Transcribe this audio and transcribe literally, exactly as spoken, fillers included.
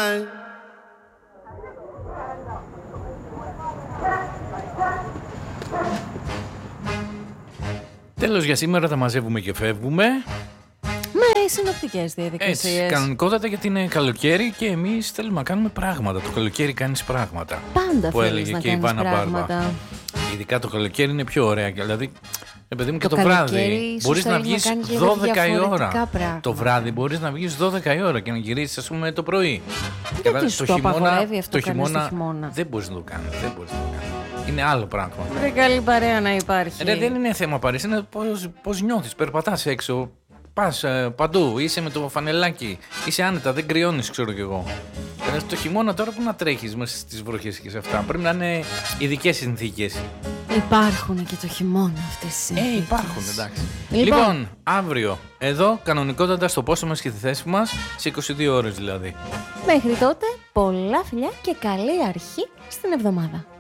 night. Τέλος για σήμερα, τα μαζεύουμε και φεύγουμε. Με συνοπτικές διαδικασίες. Έτσι, κανονικότατα, γιατί είναι καλοκαίρι και εμείς θέλουμε να κάνουμε πράγματα. Το καλοκαίρι κάνεις πράγματα. Πάντα που θέλεις έλεγε να και η κάνεις Βάνα πράγματα. Μπάρμπα. Ειδικά το καλοκαίρι είναι πιο ωραία. Δηλαδή, επειδή μου και το, Το βράδυ καλοκαίρι μπορείς ίσως να θέλεις να βγεις κάνεις λίγο δώδεκα η ώρα. διαφορετικά πράγματα. Το βράδυ μπορείς να βγεις δώδεκα η ώρα και να γυρίσεις, ας πούμε, το πρωί. Γιατί σου το απαγορεύει αυτό το κανείς το χειμώνα, χειμώνα? δεν μπορείς να το κάνεις. Δεν μπορείς να το κάνεις. Είναι άλλο πράγμα. Βρε καλή παρέα να υπάρχει. Ρε, δεν είναι θέμα παρέας, είναι πώς, πώς νιώθεις. Περπατάς έξω, πας ε, παντού, είσαι με το φανελάκι, είσαι άνετα, δεν κρυώνεις, ξέρω κι εγώ. Ε, το χειμώνα τώρα που να τρέχεις μέσα στις βροχές και σε αυτά, πρέπει να είναι ειδικές συνθήκες. Υπάρχουν και το χειμώνα αυτές τις συνθήκες. Ε, υπάρχουν, εντάξει. Λοιπόν. Λοιπόν, αύριο, εδώ, κανονικότατα στο πόστο μας και τη θέση μας, σε είκοσι δύο ώρες δηλαδή. Μέχρι τότε, πολλά φιλιά και καλή αρχή στην εβδομάδα.